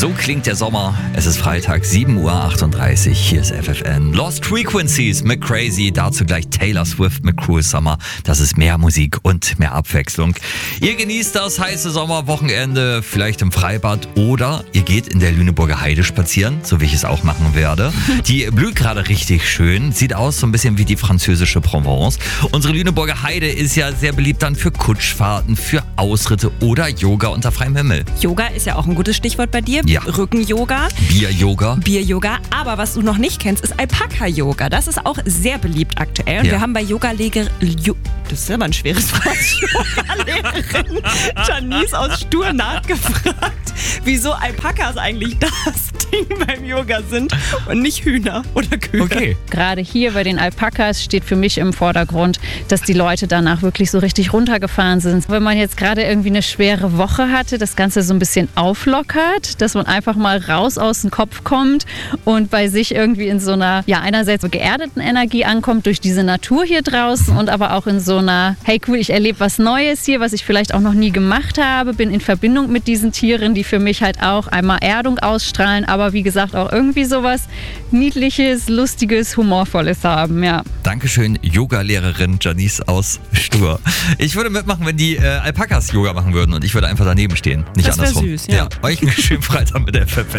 So klingt der Sommer. Es ist Freitag, 7:38 Uhr. Hier ist FFN. Lost Frequencies mit Crazy. Dazu gleich Taylor Swift mit Cruel Summer. Das ist mehr Musik und mehr Abwechslung. Ihr genießt das heiße Sommerwochenende vielleicht im Freibad oder ihr geht in der Lüneburger Heide spazieren, so wie ich es auch machen werde. Die blüht gerade richtig schön. Sieht aus so ein bisschen wie die französische Provence. Unsere Lüneburger Heide ist ja sehr beliebt dann für Kutschfahrten, für Ausritte oder Yoga unter freiem Himmel. Yoga ist ja auch ein gutes Stichwort bei dir. Ja. Rücken-Yoga. Bier-Yoga. Bier-Yoga. Aber was du noch nicht kennst, ist Alpaka-Yoga. Das ist auch sehr beliebt aktuell. Und wir haben bei das ist immer ein schweres Wort. Yoga-Lehrerin Janice aus Stur nachgefragt, wieso Alpakas eigentlich das Ding beim Yoga sind und nicht Hühner oder Kühe. Okay. Gerade hier bei den Alpakas steht für mich im Vordergrund, dass die Leute danach wirklich so richtig runtergefahren sind. Wenn man jetzt gerade irgendwie eine schwere Woche hatte, das Ganze so ein bisschen auflockert, dass man einfach mal raus aus dem Kopf kommt und bei sich irgendwie in so einer, ja, einerseits geerdeten Energie ankommt durch diese Natur hier draußen und aber auch in so einer, hey cool, ich erlebe was Neues hier, was ich vielleicht auch noch nie gemacht habe, bin in Verbindung mit diesen Tieren, die für mich halt auch einmal Erdung ausstrahlen, aber wie gesagt auch irgendwie sowas Niedliches, Lustiges, Humorvolles haben, ja. Dankeschön, Yoga-Lehrerin Janice aus Stur. Ich würde mitmachen, wenn die Alpakas Yoga machen würden und ich würde einfach daneben stehen. Nicht Das wär andersrum. süß, ja. Euch einen schönen Freitag mit der FFN.